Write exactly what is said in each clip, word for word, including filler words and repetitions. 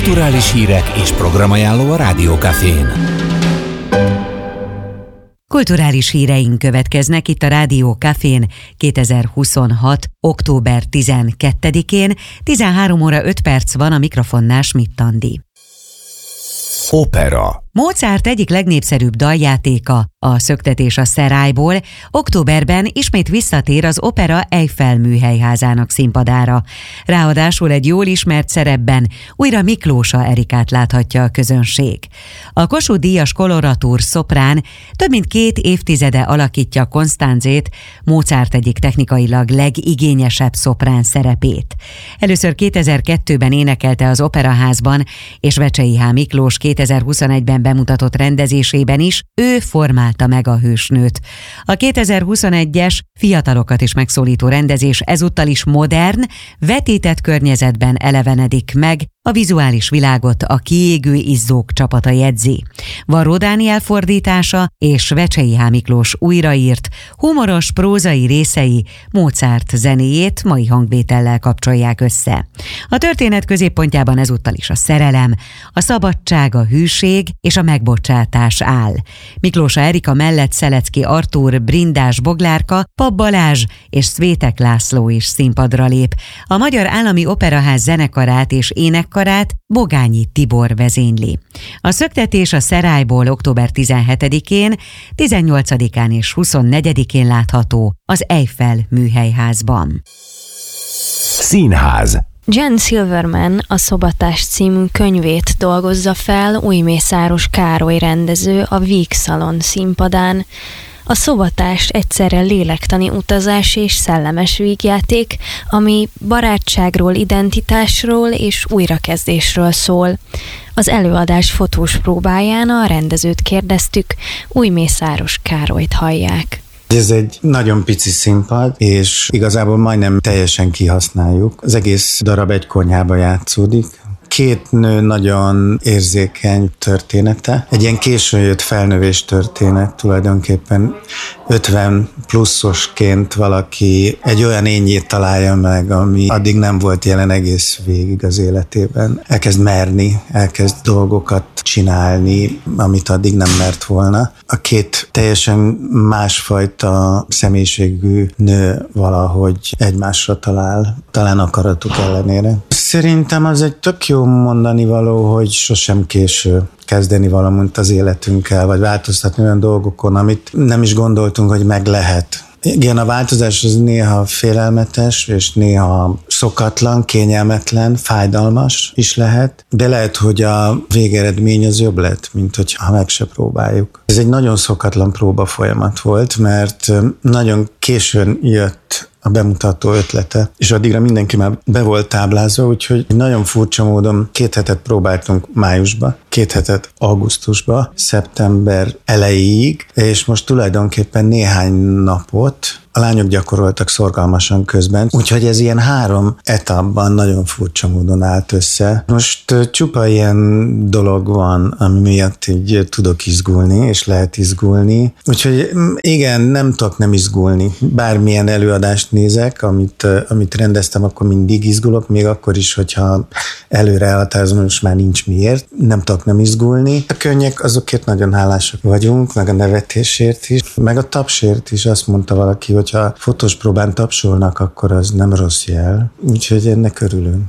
kulturális hírek és programajánló a Rádió Cafén. Kulturális híreink következnek itt a Rádió Cafén kétezer-huszonhat. október tizenkettedikén, tizenhárom óra öt perc van, a mikrofonnál Schmidt Andi. Opera. Mozart egyik legnépszerűbb daljátéka, a Szöktetés a Szerályból, októberben ismét visszatér az Opera Eiffel műhelyházának színpadára. Ráadásul egy jól ismert szerepben újra Miklósa Erikát láthatja a közönség. A Kossuth-díjas koloratúr szoprán több mint két évtizede alakítja Constanzét, Mozart egyik technikailag legigényesebb szoprán szerepét. Először kétezer-kettőben énekelte az Operaházban, és Vecsey H. Miklós kétezer-huszonegyben bemutatott rendezésében is ő formálta meg a hősnőt. A kétezer-huszonegyes fiatalokat is megszólító rendezés ezúttal is modern, vetített környezetben elevenedik meg, a vizuális világot a Kiégő izzók csapata jegyzi. Varró Dániel fordítása és Vecsey H. Miklós újraírt, humoros prózai részei Mozart zenéjét mai hangvétellel kapcsolják össze. A történet középpontjában ezúttal is a szerelem, a szabadság, a hűség és a megbocsátás áll. Miklósa Erika mellett Szelecki Artúr, Brindás Boglárka, Papp Balázs és Szvétek László is színpadra lép. A Magyar Állami Operaház zenekarát és énekkarát Bogányi Tibor vezényli. A Szöktetés a Szerályból október tizenhetedikén, tizennyolcadikán és huszonnegyedikén látható az Eiffel műhelyházban. Színház. Jen Silverman a Szobatás című könyvét dolgozza fel Újmészáros Károly rendező a Víg Szalon színpadán. A Szobatás egyszerre lélektani utazás és szellemes vígjáték, ami barátságról, identitásról és újrakezdésről szól. Az előadás fotós próbáján a rendezőt kérdeztük, Újmészáros Károlyt hallják. Ez egy nagyon pici színpad, és igazából majdnem teljesen kihasználjuk. Az egész darab egy konyhába játszódik. Két nő nagyon érzékeny története. Egy ilyen későn jött felnövés történet tulajdonképpen. ötven pluszosként valaki egy olyan énjét találja meg, ami addig nem volt jelen egész végig az életében. Elkezd merni, elkezd dolgokat csinálni, amit addig nem mert volna. A két teljesen másfajta személyiségű nő valahogy egymásra talál, talán akaratuk ellenére. Szerintem az egy tök jó mondani való, hogy sosem késő kezdeni valamit az életünkkel, vagy változtatni olyan dolgokon, amit nem is gondoltunk, hogy meg lehet. Igen, a változás az néha félelmetes, és néha szokatlan, kényelmetlen, fájdalmas is lehet, de lehet, hogy a végeredmény az jobb lett, mint hogyha meg se próbáljuk. Ez egy nagyon szokatlan próba folyamat volt, mert nagyon későn jött a bemutató ötlete, és addigra mindenki már be volt táblázva, úgyhogy nagyon furcsa módon két hetet próbáltunk májusba, két hetet augusztusba, szeptember elejéig, és most tulajdonképpen néhány napot a lányok gyakoroltak szorgalmasan közben, úgyhogy ez ilyen három etapban nagyon furcsa módon állt össze. Most csupa ilyen dolog van, ami miatt így tudok izgulni, és lehet izgulni. Úgyhogy igen, nem tudok nem izgulni. Bármilyen előadást nézek, amit, amit rendeztem, akkor mindig izgulok, még akkor is, hogyha előre elhatározom, most már nincs miért. Nem tudok nem izgulni. A könnyek, azokért nagyon hálásak vagyunk, meg a nevetésért is, meg a tapsért is. Azt mondta valaki, hogy ha fotós próbán tapsolnak, akkor az nem rossz jel. Úgyhogy ennek örülünk.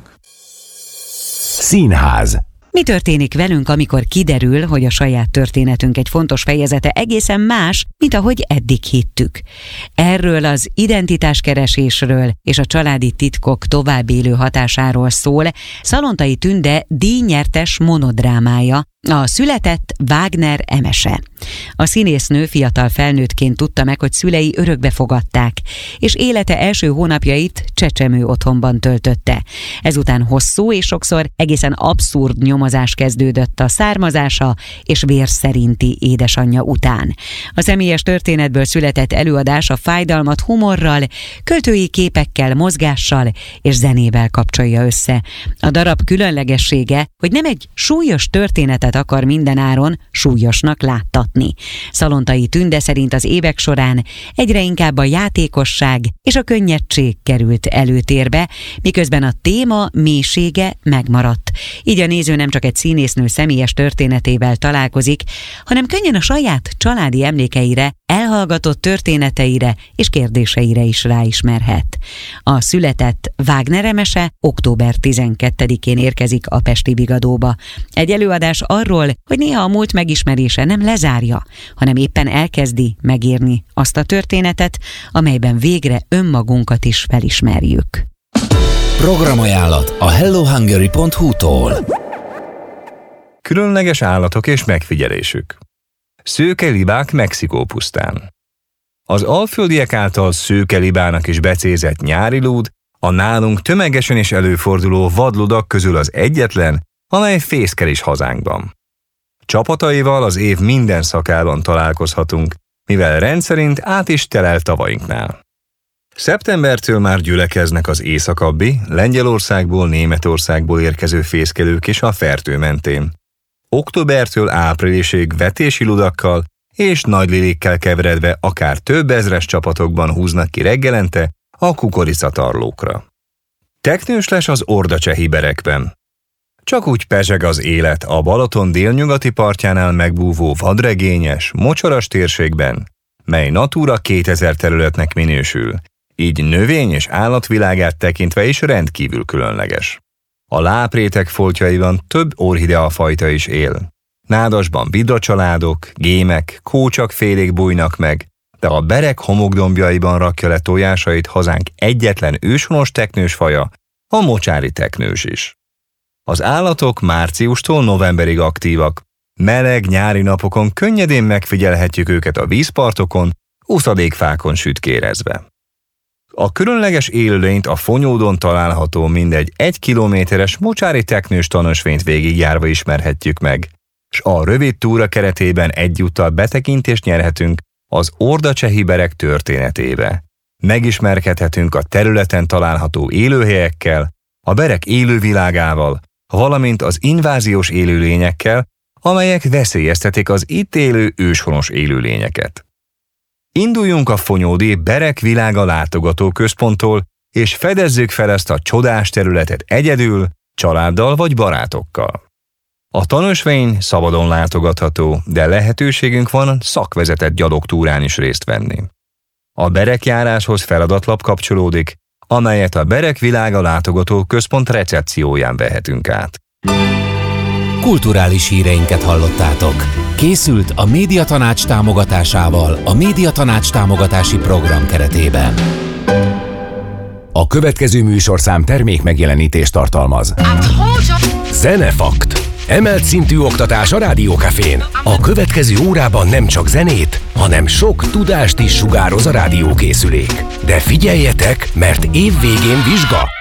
Színház. Mi történik velünk, amikor kiderül, hogy a saját történetünk egy fontos fejezete egészen más, mint ahogy eddig hittük? Erről az identitáskeresésről és a családi titkok továbbélő hatásáról szól Szalontai Tünde díjnyertes monodrámája, a Született Wagner emese. A színésznő fiatal felnőttként tudta meg, hogy szülei örökbe fogadták, és élete első hónapjait csecsemő otthonban töltötte. Ezután hosszú és sokszor egészen abszurd nyomozás kezdődött a származása és vér szerinti édesanyja után. A személyes történetből született előadás a fájdalmat humorral, költői képekkel, mozgással és zenével kapcsolja össze. A darab különlegessége, hogy nem egy súlyos történetet környezetet akar mindenáron súlyosnak láttatni. Szalontai Tünde szerint az évek során egyre inkább a játékosság és a könnyedség került előtérbe, miközben a téma mélysége megmaradt. Így a néző nem csak egy színésznő személyes történetével találkozik, hanem könnyen a saját családi emlékeire, elhallgatott történeteire és kérdéseire is ráismerhet. A született Wagner Emese október tizenkettedikén érkezik a Pesti Vigadóba. Egy előadás arról, hogy néha a múlt megismerése nem lezárja, hanem éppen elkezdi megírni azt a történetet, amelyben végre önmagunkat is felismerjük. Programajánlat a hello hungary pont hu-tól. Különleges állatok és megfigyelésük. Szőkelibák Mexikó pusztán. Az alföldiek által szőkelibának is becézett nyári lúd a nálunk tömegesen is előforduló vadludak közül az egyetlen, amely fészkel is hazánkban. Csapataival az év minden szakában találkozhatunk, mivel rendszerint át is telel tavainknál. Szeptembertől már gyülekeznek az északabbi, Lengyelországból, Németországból érkező fészkelők is a Fertő mentén. Októbertől áprilisig vetési ludakkal és nagylilikkel keveredve akár több ezres csapatokban húznak ki reggelente a kukoricatarlókra. Teknős lesz az ordacsehi berekben. Csak úgy pezseg az élet a Balaton délnyugati partjánál megbúvó vadregényes, mocsaras térségben, mely Natura kétezer területnek minősül, így növény- és állatvilágát tekintve is rendkívül különleges. A láprétek foltjaiban több orchideafajta is él. Nádasban vidracsaládok, gémek, kócsak félék bújnak meg, de a berek homokdombjaiban rakja le tojásait hazánk egyetlen őshonos teknős faja, a mocsári teknős is. Az állatok márciustól novemberig aktívak, meleg nyári napokon könnyedén megfigyelhetjük őket a vízpartokon, uszadékfákon sütkérezve. A különleges élőlényt a Fonyódon található mindegy egy kilométeres mocsári teknős tanösvényt végigjárva ismerhetjük meg, s a rövid túra keretében egyúttal betekintést nyerhetünk az ordacsehi berek történetébe. Megismerkedhetünk a területen található élőhelyekkel, a berek élővilágával, valamint az inváziós élőlényekkel, amelyek veszélyeztetik az itt élő őshonos élőlényeket. Induljunk a Fonyódi Berek Világa látogató központtól, és fedezzük fel ezt a csodás területet egyedül, családdal vagy barátokkal. A tanösvény szabadon látogatható, de lehetőségünk van szakvezetett gyalogtúrán is részt venni. A berekjáráshoz feladatlap kapcsolódik, amelyet a Berek Világa látogató központ recepcióján vehetünk át. Kulturális híreinket hallottátok. Készült a Médiatanács támogatásával a Médiatanács támogatási program keretében. A következő műsorszám termék megjelenítést tartalmaz. Zenefakt. Emelt szintű oktatás a Rádiókafén. A következő órában nem csak zenét, hanem sok tudást is sugároz a rádiókészülék. De figyeljetek, mert év végén vizsga!